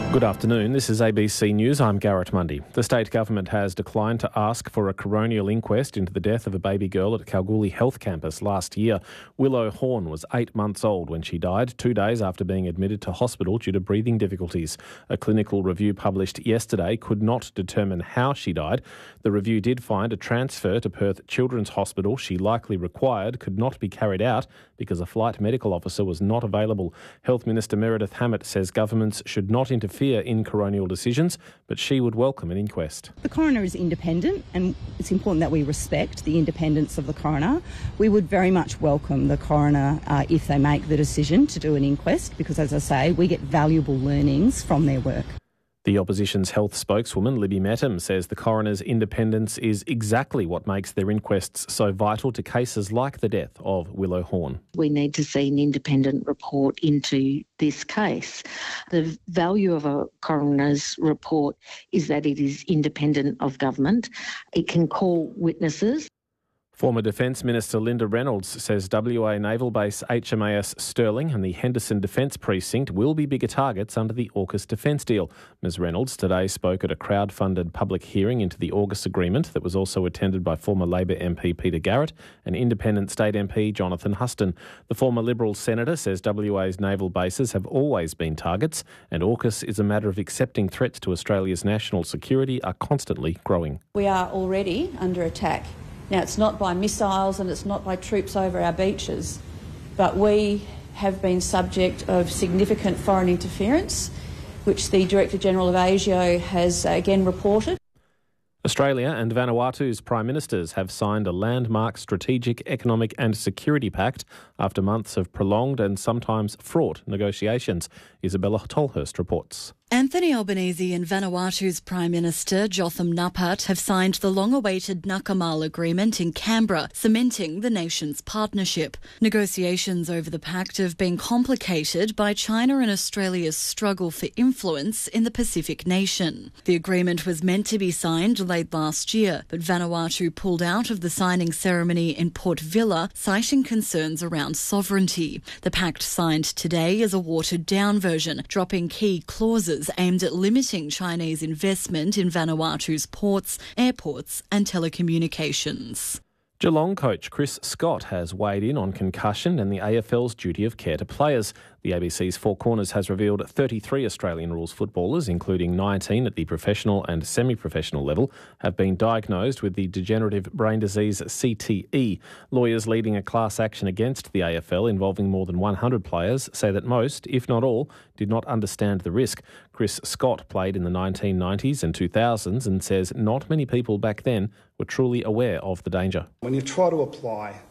Good afternoon. This is ABC News. I'm Garrett Mundy. The state government has declined to ask for a coronial inquest into the death of a baby girl at Kalgoorlie Health Campus last year. Willow Horn was 8 months old when she died, 2 days after being admitted to hospital due to breathing difficulties. A clinical review published yesterday could not determine how she died. The review did find a transfer to Perth Children's Hospital she likely required could not be carried out because a flight medical officer was not available. Health Minister Meredith Hammett says governments should not interfere in coronial decisions, but she would welcome an inquest. The coroner is independent, and it's important that we respect the independence of the coroner. We would very much welcome the coroner if they make the decision to do an inquest, because, as I say, we get valuable learnings from their work. The opposition's health spokeswoman, Libby Mettam, says the coroner's independence is exactly what makes their inquests so vital to cases like the death of Willow Horn. We need to see an independent report into this case. The value of a coroner's report is that it is independent of government. It can call witnesses. Former Defence Minister Linda Reynolds says WA Naval Base HMAS Stirling and the Henderson Defence Precinct will be bigger targets under the AUKUS defence deal. Ms Reynolds today spoke at a crowd-funded public hearing into the AUKUS agreement that was also attended by former Labor MP Peter Garrett and independent state MP Jonathan Huston. The former Liberal senator says WA's naval bases have always been targets, and AUKUS is a matter of accepting threats to Australia's national security are constantly growing. We are already under attack. Now, it's not by missiles and it's not by troops over our beaches, but we have been subject of significant foreign interference, which the Director-General of ASIO has again reported. Australia and Vanuatu's Prime Ministers have signed a landmark strategic, economic and security pact after months of prolonged and sometimes fraught negotiations. Isabella Tolhurst reports. Anthony Albanese and Vanuatu's Prime Minister Jotham Napat have signed the long-awaited Nakamal Agreement in Canberra, cementing the nation's partnership. Negotiations over the pact have been complicated by China and Australia's struggle for influence in the Pacific nation. The agreement was meant to be signed late last year, but Vanuatu pulled out of the signing ceremony in Port Vila, citing concerns around sovereignty. The pact signed today is a watered-down version, dropping key clauses aimed at limiting Chinese investment in Vanuatu's ports, airports and telecommunications. Geelong coach Chris Scott has weighed in on concussion and the AFL's duty of care to players. The ABC's Four Corners has revealed 33 Australian rules footballers, including 19 at the professional and semi-professional level, have been diagnosed with the degenerative brain disease CTE. Lawyers leading a class action against the AFL involving more than 100 players say that most, if not all, did not understand the risk. Chris Scott played in the 1990s and 2000s and says not many people back then were truly aware of the danger. When you try to apply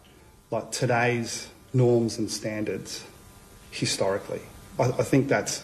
today's norms and standards historically, I think that's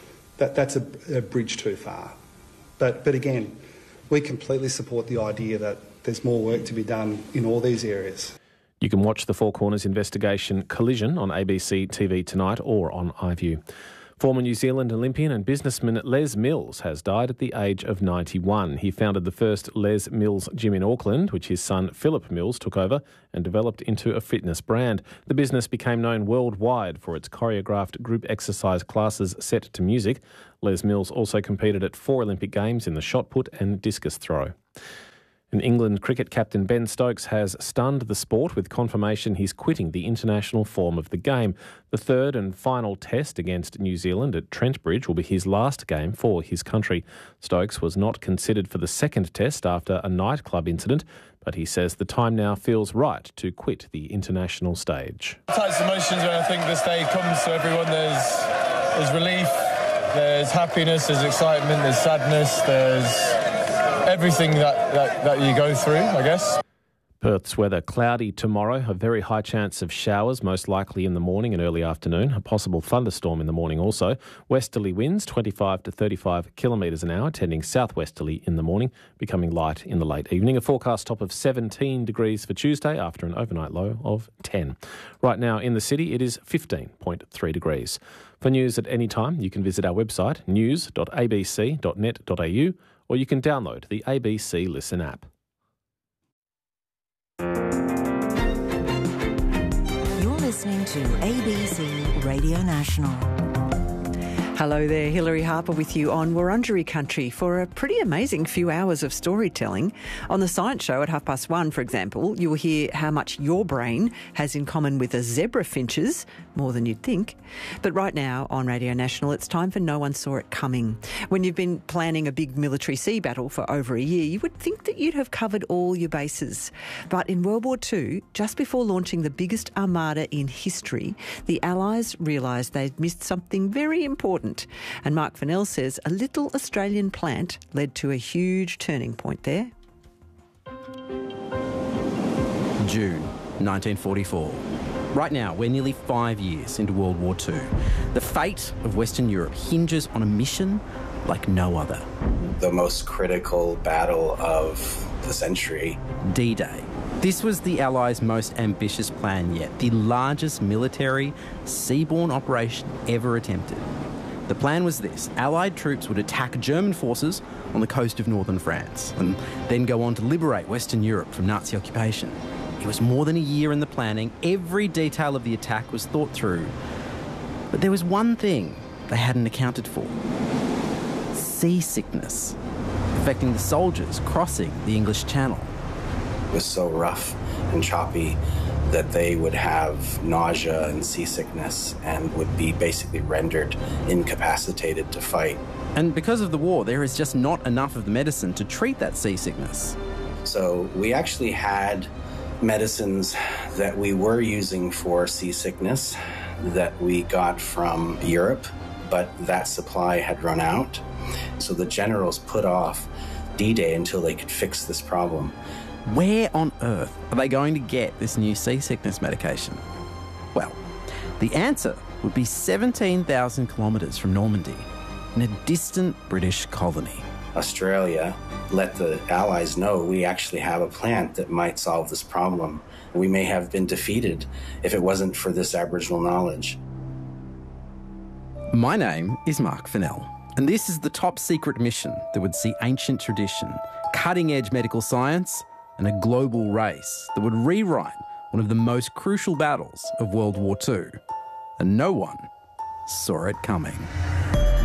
a bridge too far. But again, we completely support the idea that there's more work to be done in all these areas. You can watch the Four Corners investigation Collision on ABC TV tonight or on iView. Former New Zealand Olympian and businessman Les Mills has died at the age of 91. He founded the first Les Mills gym in Auckland, which his son Philip Mills took over and developed into a fitness brand. The business became known worldwide for its choreographed group exercise classes set to music. Les Mills also competed at 4 Olympic Games in the shot put and discus throw. And England cricket captain Ben Stokes has stunned the sport with confirmation he's quitting the international form of the game. The third and final test against New Zealand at Trent Bridge will be his last game for his country. Stokes was not considered for the second test after a nightclub incident, but he says the time now feels right to quit the international stage. Types of emotions when I think this day comes to everyone. There's relief, there's happiness, there's excitement, there's sadness, there's everything that you go through, I guess. Perth's weather cloudy tomorrow, a very high chance of showers, most likely in the morning and early afternoon, a possible thunderstorm in the morning also. Westerly winds 25 to 35 kilometres an hour, tending southwesterly in the morning, becoming light in the late evening. A forecast top of 17 degrees for Tuesday after an overnight low of 10. Right now in the city it is 15.3 degrees. For news at any time, you can visit our website news.abc.net.au or you can download the ABC Listen app. You're listening to ABC Radio National. Hello there, Hilary Harper with you on Wurundjeri Country for a pretty amazing few hours of storytelling. On the Science Show at 1:30, for example, you will hear how much your brain has in common with a zebra finch's, more than you'd think. But right now on Radio National, it's time for No One Saw It Coming. When you've been planning a big military sea battle for over a year, you would think that you'd have covered all your bases. But in World War II, just before launching the biggest armada in history, the Allies realised they'd missed something very important. And Mark Fennell says a little Australian plant led to a huge turning point there. June 1944. Right now, we're nearly 5 years into World War II. The fate of Western Europe hinges on a mission like no other. The most critical battle of the century. D-Day. This was the Allies' most ambitious plan yet, the largest military seaborne operation ever attempted. The plan was this: Allied troops would attack German forces on the coast of northern France and then go on to liberate Western Europe from Nazi occupation. It was more than a year in the planning. Every detail of the attack was thought through. But there was one thing they hadn't accounted for: seasickness, affecting the soldiers crossing the English Channel. It was so rough and choppy that they would have nausea and seasickness and would be basically rendered incapacitated to fight. And because of the war, there is just not enough of the medicine to treat that seasickness. So we actually had medicines that we were using for seasickness that we got from Europe, but that supply had run out. So the generals put off D-Day until they could fix this problem. Where on earth are they going to get this new seasickness medication? Well, the answer would be 17,000 kilometres from Normandy, in a distant British colony. Australia let the Allies know we actually have a plant that might solve this problem. We may have been defeated if it wasn't for this Aboriginal knowledge. My name is Mark Fennell, and this is the top secret mission that would see ancient tradition, cutting-edge medical science, and a global race that would rewrite one of the most crucial battles of World War II. And no one saw it coming.